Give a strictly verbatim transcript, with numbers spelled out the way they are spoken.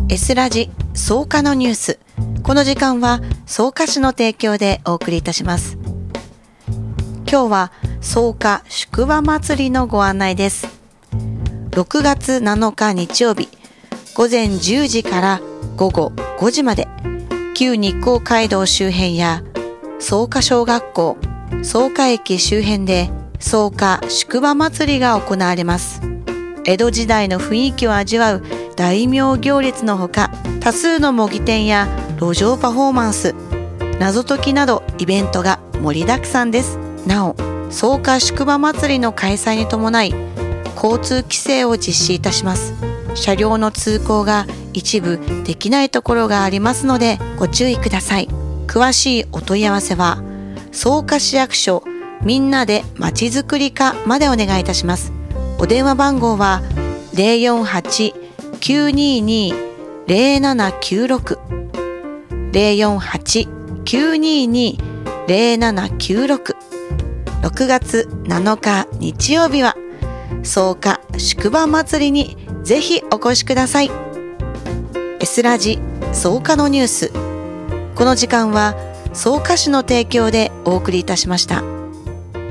S ラジ草加のニュース。この時間は草加市の提供でお送りいたします。今日は草加宿場祭りのご案内です。ろくがつなのか日曜日、午前じゅうじから午後ごじまで、旧日光街道周辺や草加小学校、草加駅周辺で草加宿場祭りが行われます。江戸時代の雰囲気を味わう大名行列のほか、多数の模擬店や路上パフォーマンス、謎解きなどイベントが盛りだくさんです。なお、草加宿場祭りの開催に伴い、交通規制を実施いたします。車両の通行が一部できないところがありますのでご注意ください。詳しいお問い合わせは、草加市役所みんなでまちづくり課までお願いいたします。お電話番号は ゼロよんはち きゅうにーにー ゼロななきゅうろく ゼロよんはち きゅうにーにー ゼロななきゅうろく。ろくがつなのか日曜日は草加宿場祭りにぜひお越しください。 S ラジ草加のニュース。この時間は草加市の提供でお送りいたしました。